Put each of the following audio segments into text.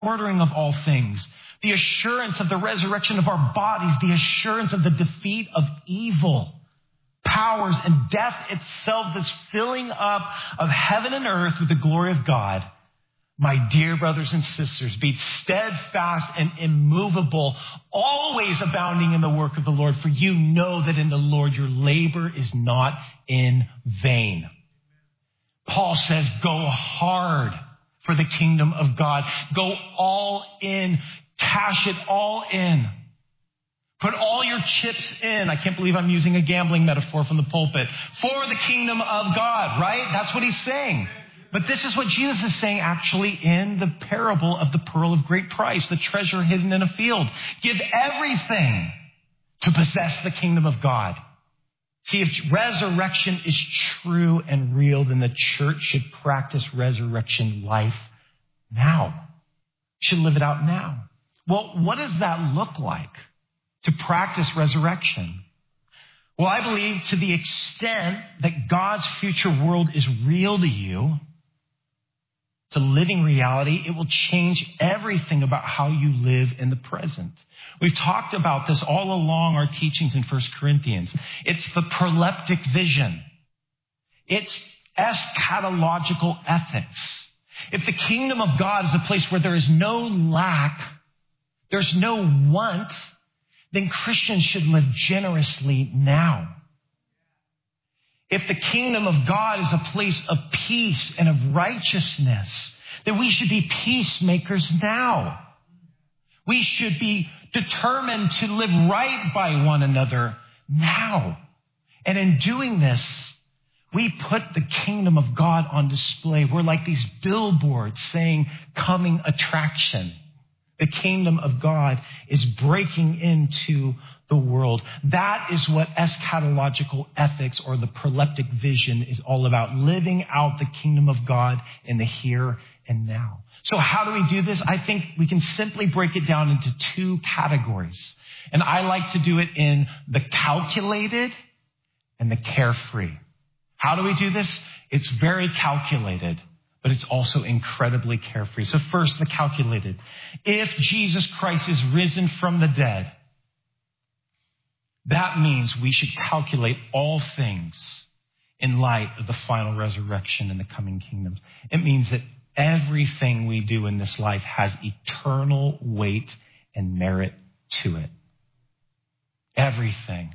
ordering of all things, the assurance of the resurrection of our bodies, the assurance of the defeat of evil, powers, and death itself, this filling up of heaven and earth with the glory of God. My dear brothers and sisters, be steadfast and immovable, always abounding in the work of the Lord, for you know that in the Lord your labor is not in vain. Paul says, go hard for the kingdom of God. Go all in. Cash it all in. Put all your chips in. I can't believe I'm using a gambling metaphor from the pulpit. For the kingdom of God, right? That's what he's saying. But this is what Jesus is saying actually in the parable of the pearl of great price, the treasure hidden in a field. Give everything to possess the kingdom of God. See, if resurrection is true and real, then the church should practice resurrection life now. Should live it out now. Well, what does that look like to practice resurrection? Well, I believe to the extent that God's future world is real to you, to living reality, it will change everything about how you live in the present. We've talked about this all along our teachings in 1 Corinthians. It's the proleptic vision. It's eschatological ethics. If the kingdom of God is a place where there is no lack, there's no want, then Christians should live generously now. If the kingdom of God is a place of peace and of righteousness, then we should be peacemakers now. We should be determined to live right by one another now. And in doing this, we put the kingdom of God on display. We're like these billboards saying, coming attraction. The kingdom of God is breaking into the world. That is what eschatological ethics or the proleptic vision is all about. Living out the kingdom of God in the here and now. So how do we do this? I think we can simply break it down into two categories. And I like to do it in the calculated and the carefree. How do we do this? It's very calculated, but it's also incredibly carefree. So first, the calculated. If Jesus Christ is risen from the dead, that means we should calculate all things in light of the final resurrection and the coming kingdoms. It means that everything we do in this life has eternal weight and merit to it. Everything.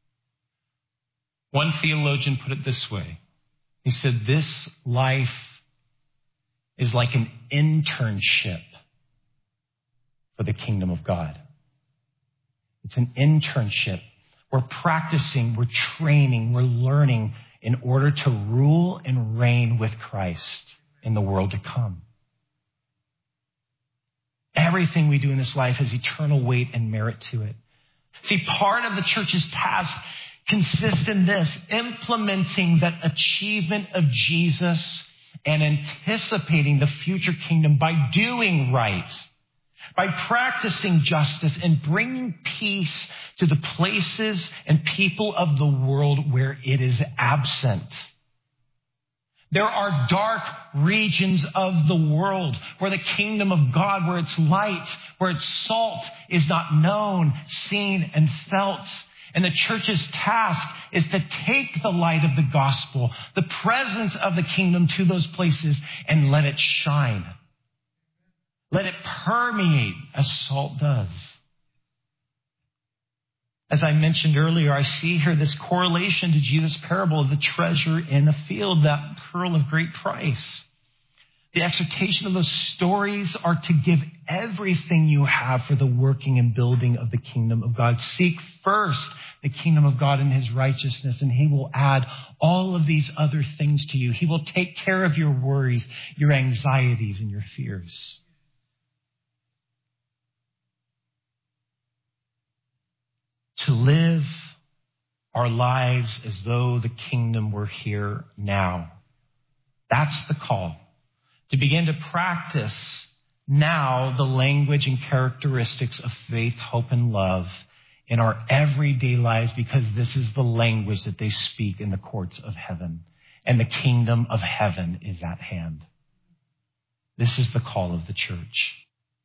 One theologian put it this way. He said, this life is like an internship for the kingdom of God. It's an internship. We're practicing, we're training, we're learning in order to rule and reign with Christ in the world to come. Everything we do in this life has eternal weight and merit to it. See, part of the church's task consists in this, implementing that achievement of Jesus and anticipating the future kingdom by doing right, by practicing justice and bringing peace to the places and people of the world where it is absent. There are dark regions of the world where the kingdom of God, where its light, where its salt is not known, seen, and felt. And the church's task is to take the light of the gospel, the presence of the kingdom to those places and let it shine. Let it permeate as salt does. As I mentioned earlier, I see here this correlation to Jesus' parable of the treasure in the field, that pearl of great price. The exhortation of those stories are to give everything you have for the working and building of the kingdom of God. Seek first the kingdom of God and his righteousness, and he will add all of these other things to you. He will take care of your worries, your anxieties, and your fears. To live our lives as though the kingdom were here now. That's the call. To begin to practice now the language and characteristics of faith, hope, and love in our everyday lives, because this is the language that they speak in the courts of heaven. And the kingdom of heaven is at hand. This is the call of the church.